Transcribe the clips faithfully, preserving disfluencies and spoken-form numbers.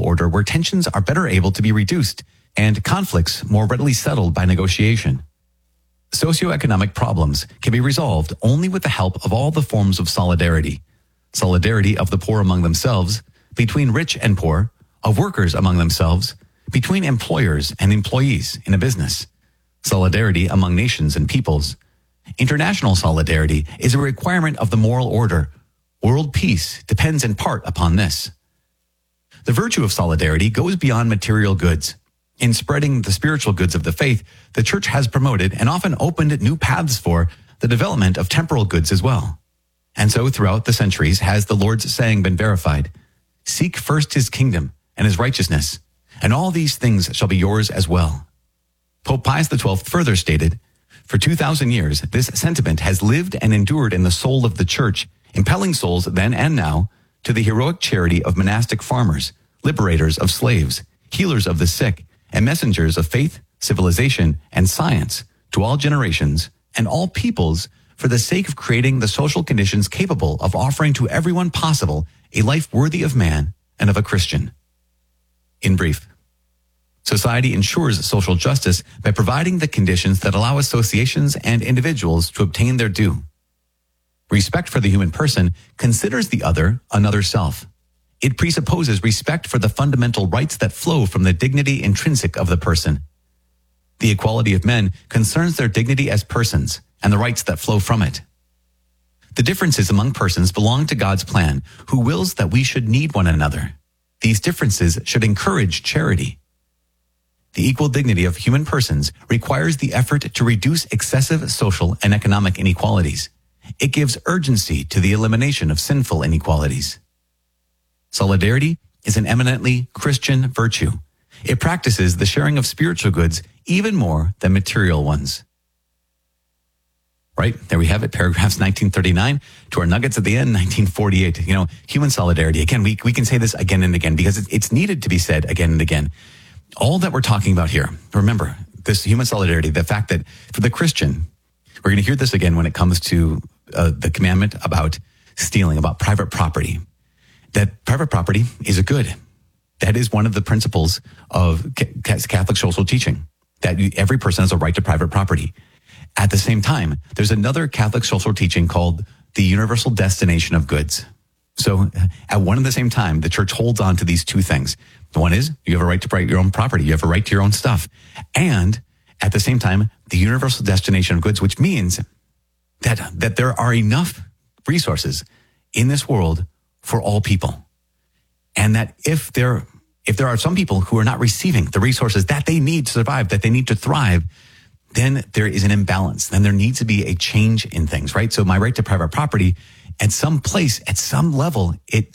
order where tensions are better able to be reduced and conflicts more readily settled by negotiation. Socioeconomic problems can be resolved only with the help of all the forms of solidarity. Solidarity of the poor among themselves, between rich and poor, of workers among themselves, between employers and employees in a business. Solidarity among nations and peoples. International solidarity is a requirement of the moral order. World peace depends in part upon this. The virtue of solidarity goes beyond material goods. In spreading the spiritual goods of the faith, the church has promoted and often opened new paths for the development of temporal goods as well. And so throughout the centuries has the Lord's saying been verified, "Seek first his kingdom and his righteousness, and all these things shall be yours as well." Pope Pius the twelfth further stated, "For two thousand years, this sentiment has lived and endured in the soul of the church, impelling souls then and now to the heroic charity of monastic farmers, liberators of slaves, healers of the sick, and messengers of faith, civilization, and science to all generations and all peoples for the sake of creating the social conditions capable of offering to everyone possible a life worthy of man and of a Christian." In brief, society ensures social justice by providing the conditions that allow associations and individuals to obtain their due. Respect for the human person considers the other another self. It presupposes respect for the fundamental rights that flow from the dignity intrinsic of the person. The equality of men concerns their dignity as persons and the rights that flow from it. The differences among persons belong to God's plan, who wills that we should need one another. These differences should encourage charity. The equal dignity of human persons requires the effort to reduce excessive social and economic inequalities. It gives urgency to the elimination of sinful inequalities. Solidarity is an eminently Christian virtue. It practices the sharing of spiritual goods even more than material ones. Right? There we have it, paragraphs nineteen thirty-nine to our nuggets at the end, nineteen forty-eight. You know, human solidarity. Again, we, we can say this again and again because it's, it's needed to be said again and again. All that we're talking about here, remember, this human solidarity, the fact that for the Christian, we're going to hear this again when it comes to uh, the commandment about stealing, about private property. That private property is a good. That is one of the principles of Catholic social teaching, that you, every person has a right to private property. At the same time, there's another Catholic social teaching called the universal destination of goods. So at one and the same time, the church holds on to these two things. The one is you have a right to your own property. You have a right to your own stuff. And at the same time, the universal destination of goods, which means that, that there are enough resources in this world for all people. And that if there, if there are some people who are not receiving the resources that they need to survive, that they need to thrive, then there is an imbalance. Then there needs to be a change in things, right? So my right to private property, at some place, at some level, it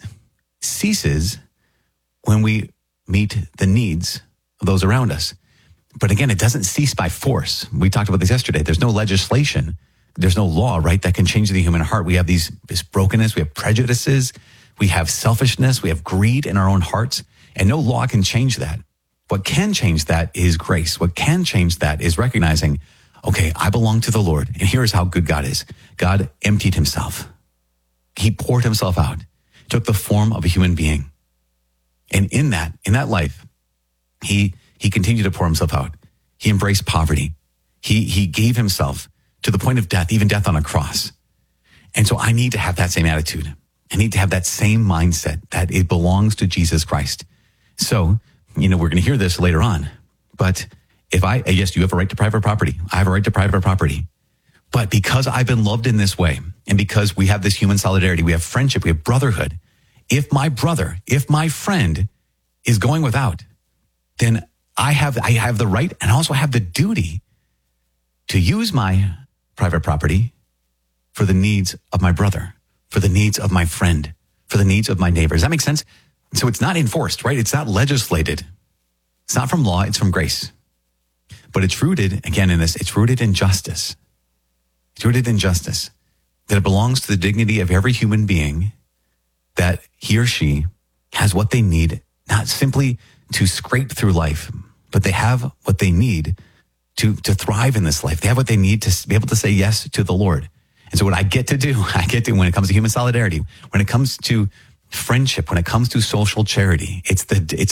ceases when we meet the needs of those around us. But again, it doesn't cease by force. We talked about this yesterday. There's no legislation. There's no law, right, that can change the human heart. We have these, this brokenness. We have prejudices. We have selfishness. We have greed in our own hearts. And no law can change that. What can change that is grace. What can change that is recognizing, okay, I belong to the Lord. And here's how good God is. God emptied himself. He poured himself out, took the form of a human being. And in that, in that life, he, he continued to pour himself out. He embraced poverty. He, he gave himself to the point of death, even death on a cross. And so I need to have that same attitude. I need to have that same mindset that it belongs to Jesus Christ. So, you know, we're going to hear this later on, but if I, yes, you have a right to private property. I have a right to private property. But because I've been loved in this way, and because we have this human solidarity, we have friendship, we have brotherhood. If my brother, if my friend is going without, then I have, I have the right and also have the duty to use my private property for the needs of my brother, for the needs of my friend, for the needs of my neighbor. Does that make sense? So it's not enforced, right? It's not legislated. It's not from law, it's from grace. But it's rooted, again, in this, it's rooted in justice. It's rooted in justice. That it belongs to the dignity of every human being, that he or she has what they need, not simply to scrape through life, but they have what they need to, to thrive in this life. They have what they need to be able to say yes to the Lord. And so what I get to do, I get to, when it comes to human solidarity, when it comes to friendship, when it comes to social charity, it's the, it's